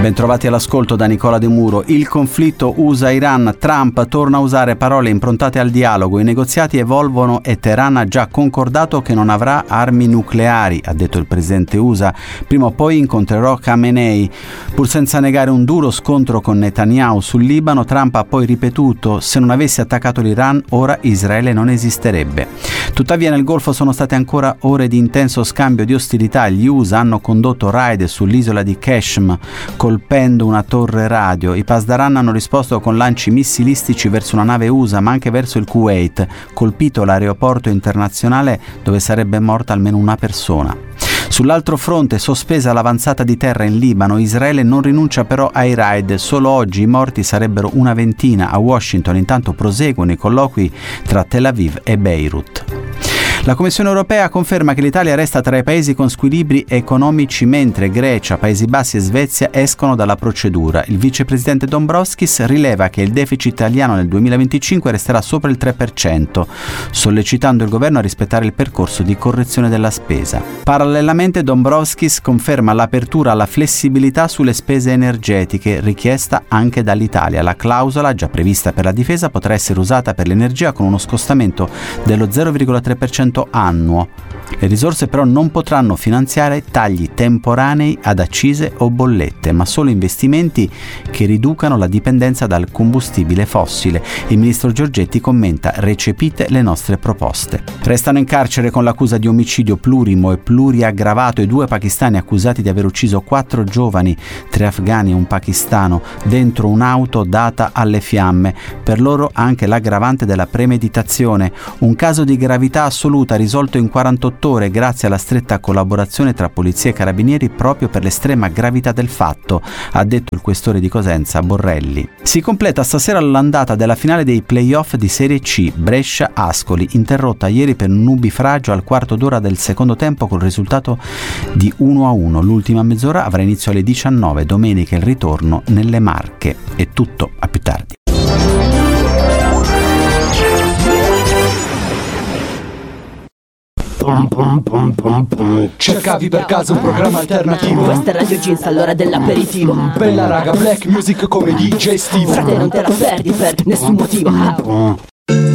Bentrovati all'ascolto da Nicola De Muro. Il conflitto USA-Iran, Trump torna a usare parole improntate al dialogo, i negoziati evolvono e Teheran ha già concordato che non avrà armi nucleari, ha detto il presidente USA. Prima o poi incontrerò Khamenei. Pur senza negare un duro scontro con Netanyahu sul Libano, Trump ha poi ripetuto: se non avessi attaccato l'Iran, ora Israele non esisterebbe. Tuttavia nel Golfo sono state ancora ore di intenso scambio di ostilità. Gli USA hanno condotto raid sull'isola di Qashm, colpendo una torre radio. I Pasdaran hanno risposto con lanci missilistici verso una nave USA, ma anche verso il Kuwait, colpito l'aeroporto internazionale dove sarebbe morta almeno una persona. Sull'altro fronte, sospesa l'avanzata di terra in Libano, Israele non rinuncia però ai raid. Solo oggi i morti sarebbero una ventina. A Washington intanto proseguono i colloqui tra Tel Aviv e Beirut. La Commissione europea conferma che l'Italia resta tra i paesi con squilibri economici, mentre Grecia, Paesi Bassi e Svezia escono dalla procedura. Il vicepresidente Dombrovskis rileva che il deficit italiano nel 2025 resterà sopra il 3%, sollecitando il governo a rispettare il percorso di correzione della spesa. Parallelamente Dombrovskis conferma l'apertura alla flessibilità sulle spese energetiche, richiesta anche dall'Italia. La clausola, già prevista per la difesa, potrà essere usata per l'energia con uno scostamento dello 0,3% annuo. Le risorse però non potranno finanziare tagli temporanei ad accise o bollette, ma solo investimenti che riducano la dipendenza dal combustibile fossile. Il ministro Giorgetti commenta: recepite le nostre proposte. Restano in carcere con l'accusa di omicidio plurimo e pluriaggravato i 2 pakistani accusati di aver ucciso 4 giovani, 3 afghani e un pakistano, dentro un'auto data alle fiamme. Per loro anche l'aggravante della premeditazione, un caso di gravità assoluta risolto in 48 ore grazie alla stretta collaborazione tra polizia e carabinieri proprio per l'estrema gravità del fatto, ha detto il questore di Cosenza Borrelli. Si completa stasera l'andata della finale dei play-off di Serie C, Brescia-Ascoli, interrotta ieri per un nubifragio al quarto d'ora del secondo tempo col risultato di 1-1. L'ultima mezz'ora avrà inizio alle 19, domenica il ritorno nelle Marche. È tutto, a più tardi. Cercavi per caso un programma alternativo? Questa è Radio Jeans all'ora dell'aperitivo. Bella raga, black music come DJ Steve. Frate, non te la perdi per nessun motivo.